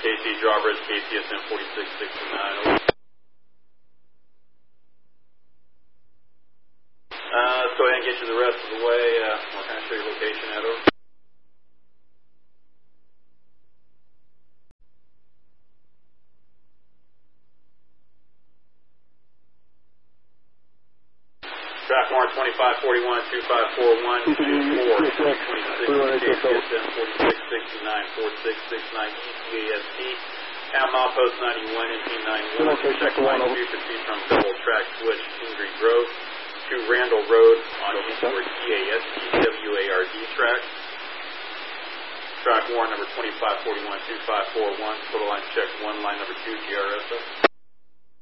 KC Drawbridge, KCSM 4669. Let's go ahead and get you the rest of the way. We're going to show you location at over. Track warrant 2541, 2541, 24, 26, KCSM 4669, 4669, ECAST, Town Milepost 91, NP91, check line 2, proceed from double track switch, Kingery Grove, to Randall Road on eastward EAST, WARD track. Track warrant number 2541, 2541, total line check 1, line number 2, GRSO.